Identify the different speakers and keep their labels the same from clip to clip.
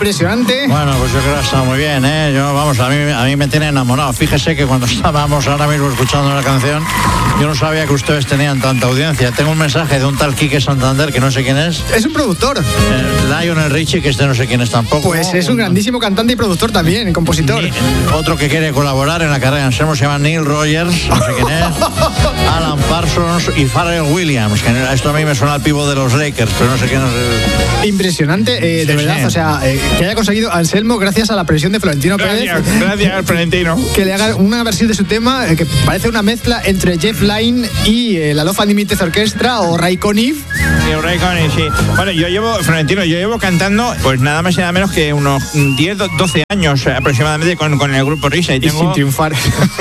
Speaker 1: impresionante.
Speaker 2: Bueno, pues yo creo que está muy bien, ¿eh? A mí me tiene enamorado. Fíjese que cuando estábamos ahora mismo escuchando la canción, yo no sabía que ustedes tenían tanta audiencia. Tengo un mensaje de un tal Quique Santander, que no sé quién es.
Speaker 1: Es un productor.
Speaker 2: Lionel Richie, que no sé quién es tampoco.
Speaker 1: Pues es un grandísimo cantante y productor también, compositor.
Speaker 2: Otro que quiere colaborar en la carrera en Sermos se llama Neil Rogers, no sé quién es. Alan Parsons y Pharrell Williams, que esto a mí me suena al pivo de los Lakers, pero no sé quién es.
Speaker 1: Impresionante, de verdad, sí. O sea, que haya conseguido Anselmo gracias a la presión de Florentino Pérez.
Speaker 3: Gracias, Florentino.
Speaker 1: Que le haga una versión de su tema que parece una mezcla entre Jeff Lynne y la Love Unlimited Orchestra o Ray Conniff.
Speaker 3: Ray Conniff, sí. Bueno, yo llevo cantando pues nada más y nada menos que unos 10, 12 años aproximadamente con el grupo Risa.
Speaker 1: Y sin triunfar.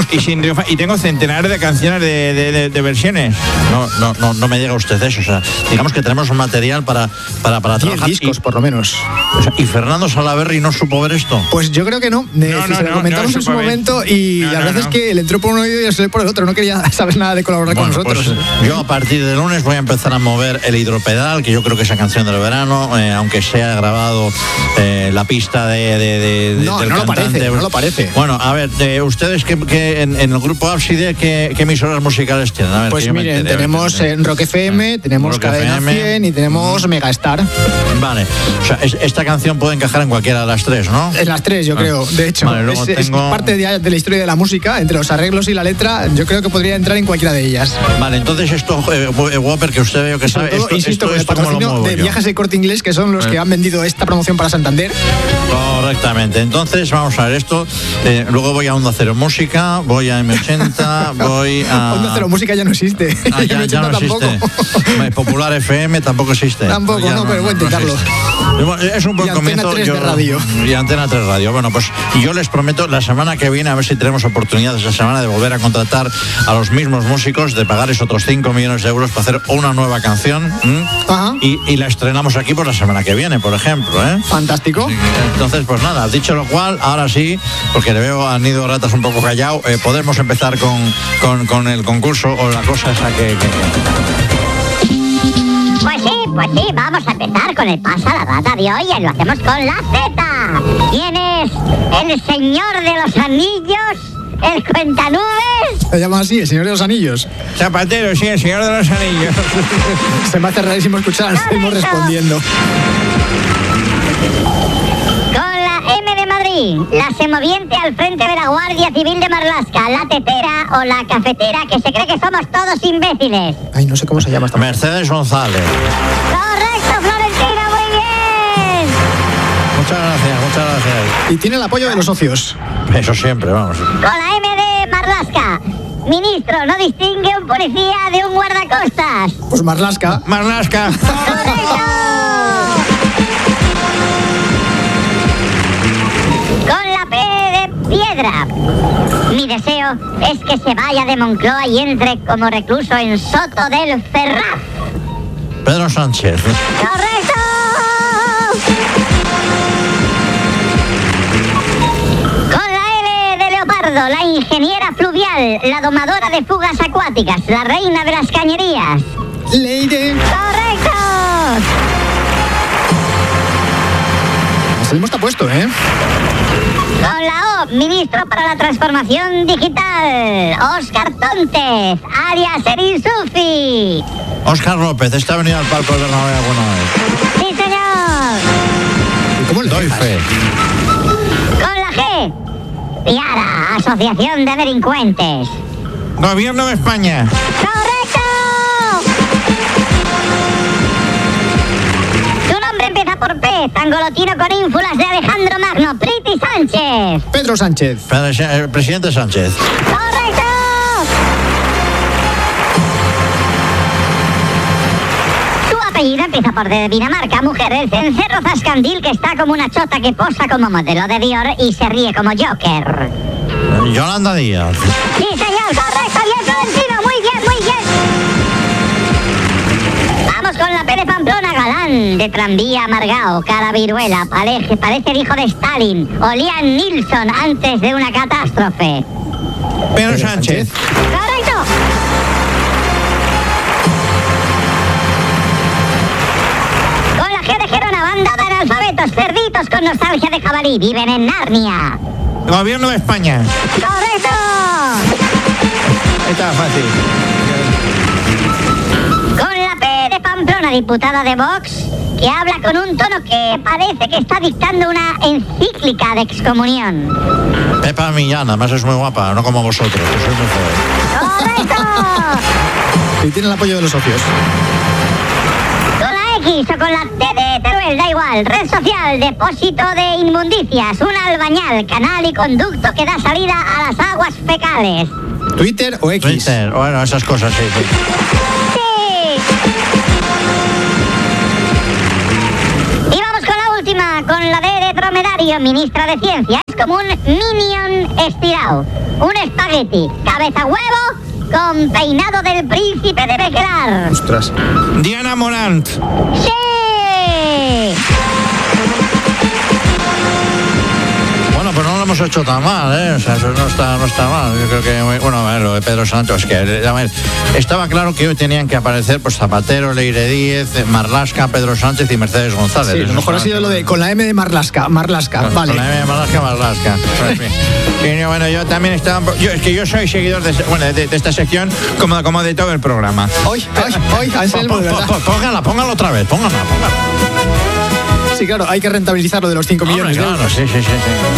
Speaker 3: Y tengo centenares de canciones de versiones.
Speaker 2: No me llega usted eso. O sea, digamos que tenemos un material para trabajar.
Speaker 1: 10 discos, por lo menos.
Speaker 2: O sea, ¿y Fernando Salaverry no supo ver esto?
Speaker 1: Pues yo creo que no. Se lo comentamos en su momento y a veces que le entró por un oído y le salió por el otro. No quería saber nada de colaborar con nosotros.
Speaker 2: Pues, yo a partir de lunes voy a empezar a mover el hidropedal, que yo creo que esa canción del verano, aunque sea grabado la pista del cantante.
Speaker 1: No lo parece.
Speaker 2: Bueno, a ver, ustedes que en el grupo Ábside, ¿qué emisoras musicales tienen? A ver,
Speaker 1: pues miren, tenemos Rock FM, tenemos
Speaker 2: Rock
Speaker 1: Cadena
Speaker 2: FM.
Speaker 1: 100 y tenemos Megastar.
Speaker 2: Vale, o sea, esta canción puede encajar en cualquiera de las tres, ¿no?
Speaker 1: En las tres, yo creo, de hecho.
Speaker 2: Vale,
Speaker 1: es parte de la historia de la música, entre los arreglos y la letra, yo creo que podría entrar en cualquiera de ellas.
Speaker 2: Vale, entonces esto, Whopper, que usted veo que sabe,
Speaker 1: insisto, con el patrocinio de Viajes de Corte Inglés, que son los que han vendido esta promoción para Santander.
Speaker 2: Correctamente, entonces vamos a ver esto, luego voy a Onda Cero Música, voy a M80, voy a...
Speaker 1: Onda Cero Música ya no existe.
Speaker 2: Ya no existe. Popular FM tampoco existe.
Speaker 1: Tampoco, pero voy a intentarlo.
Speaker 2: Es un buen comienzo.
Speaker 1: Antena 3 de radio.
Speaker 2: Y Antena 3 Radio. Bueno, pues yo les prometo la semana que viene, a ver si tenemos oportunidad esa semana de volver a contratar a los mismos músicos, de pagarles otros 5 millones de euros para hacer una nueva canción. Y la estrenamos aquí por la semana que viene, por ejemplo.
Speaker 1: Fantástico.
Speaker 2: Entonces, pues nada, dicho lo cual, ahora sí, porque le veo a Nido Ratas un poco callado, podemos empezar con el concurso o la cosa esa que...
Speaker 4: Pues sí, vamos a empezar con el Pasa la Rata de hoy y lo hacemos con la Z. ¿Quién es el señor de los anillos? ¿El cuentanubes?
Speaker 1: ¿Se llama así, el señor de los anillos?
Speaker 3: Zapatero, sí, el señor de los anillos.
Speaker 1: Se me hace rarísimo escuchar a Anselmo respondiendo.
Speaker 4: M de Madrid, la semoviente al frente de la Guardia Civil de Marlaska, la tetera o la cafetera, que se cree que somos todos imbéciles.
Speaker 1: Ay, no sé cómo se llama esta.
Speaker 2: Mercedes González.
Speaker 4: Correcto, Florentino, muy bien.
Speaker 2: Muchas gracias.
Speaker 1: Y tiene el apoyo de los socios.
Speaker 2: Eso siempre, vamos.
Speaker 4: Con la M de Marlaska, ministro, no distingue un policía de un guardacostas.
Speaker 1: Pues Marlaska.
Speaker 4: Correcto. Con la P de piedra. Mi deseo es que se vaya de Moncloa y entre como recluso en Soto del Ferraz.
Speaker 2: Pedro Sánchez.
Speaker 4: ¡Correcto! Con la L de Leopardo, la ingeniera fluvial, la domadora de fugas acuáticas, la reina de las cañerías.
Speaker 1: Leire.
Speaker 4: ¡Correcto!
Speaker 1: Anselmo está puesto,
Speaker 4: Con la O, ministro para la transformación digital, Óscar Tóntez, alias Erin Sufi.
Speaker 2: Óscar López, está venido al palco de Bernabéu alguna vez.
Speaker 4: Sí, señor.
Speaker 1: ¿Cómo le
Speaker 2: doy fe?
Speaker 4: Con la G, Tiara, Asociación de Delincuentes.
Speaker 3: Gobierno de España.
Speaker 4: ¡Correcto! Su nombre empieza por P, Tangolotino con ínfulas de Alejandro Magno, Priti Sánchez.
Speaker 1: Pedro Sánchez.
Speaker 2: Presidente Sánchez.
Speaker 4: ¡Correcto! Su apellido empieza por D de Dinamarca, mujer del cencerro Zascandil que está como una chota que posa como modelo de Dior y se ríe como Joker.
Speaker 2: Yolanda Díaz.
Speaker 4: Sí, señor, correcto, bien, Florentino, muy bien, muy bien. Vamos con la P de Pamplona, galán de tranvía amargao, cara viruela, parece el hijo de Stalin, o Liam Neeson antes de una catástrofe.
Speaker 3: Pedro Sánchez.
Speaker 4: ¡Correcto! Con la G de Gerona, banda de analfabetos, cerditos, cerditos con nostalgia de jabalí. Viven en Narnia.
Speaker 3: Gobierno de España.
Speaker 4: ¡Correcto!
Speaker 3: Está fácil.
Speaker 4: Con la P de Pamplona, diputada de Vox, que habla con un tono que parece que está dictando una encíclica de excomunión.
Speaker 2: Pepa Millán, además es muy guapa, no como vosotros, que sois muy
Speaker 4: ¡Correcto!
Speaker 1: Y tiene el apoyo de los socios.
Speaker 4: Con la X o con la T de Teruel, da igual. Red social, depósito de inmundicias, un albañal, canal y conducto que da salida a las aguas fecales.
Speaker 1: ¿Twitter o X?
Speaker 2: Twitter, bueno, esas cosas, sí.
Speaker 4: Y vamos con la última, con la D de dromedario, ministra de Ciencia. Es como un minion estirado, un espagueti, cabeza huevo con peinado del príncipe de Bequelar.
Speaker 1: Ostras.
Speaker 3: Diana Morant.
Speaker 4: ¡Sí!
Speaker 2: Bueno, pues no lo hemos hecho tan mal, ¿eh? O sea, eso no está mal. Yo creo que, bueno, a ver, lo de Pedro Santos, que, a ver, estaba claro que hoy tenían que aparecer, pues, Zapatero, Leire Díez, Marlaska, Pedro Sánchez y Mercedes González.
Speaker 1: Sí, a lo mejor ha sido lo de con la M de Marlaska, vale.
Speaker 2: Con la M de Marlaska. Y bueno, yo también estaba... es que yo soy seguidor de esta sección como de todo el programa.
Speaker 1: Hoy, Anselmo, de verdad.
Speaker 2: Póngala otra vez, póngala.
Speaker 1: Sí, claro, hay que rentabilizar lo de los 5 millones.
Speaker 2: Claro, sí.